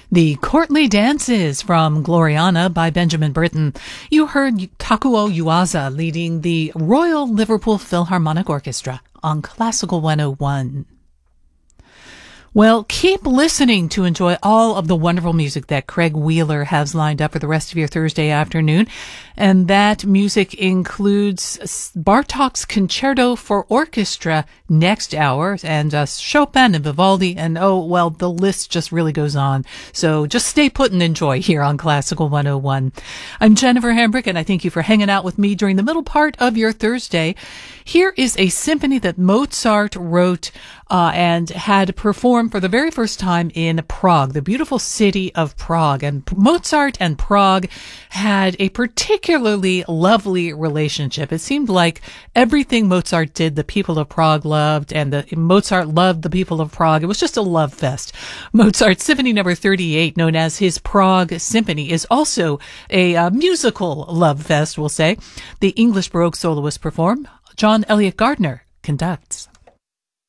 The Courtly Dances from Gloriana by Benjamin Britten. You heard Takuo Yuasa leading the Royal Liverpool Philharmonic Orchestra on Classical 101. Well, keep listening to enjoy all of the wonderful music that Craig Wheeler has lined up for the rest of your Thursday afternoon. And that music includes Bartók's Concerto for Orchestra next hour, and Chopin and Vivaldi, and the list just really goes on. So just stay put and enjoy here on Classical 101. I'm Jennifer Hambrick, and I thank you for hanging out with me during the middle part of your Thursday. Here is a symphony that Mozart wrote and had performed for the very first time in Prague, the beautiful city of Prague. And Mozart and Prague had a particularly lovely relationship. It seemed like everything Mozart did, the people of Prague loved, and Mozart loved the people of Prague. It was just a love fest. Mozart's Symphony No. 38, known as his Prague Symphony, is also a musical love fest, we'll say. The English Baroque soloists perform. John Elliott Gardner conducts.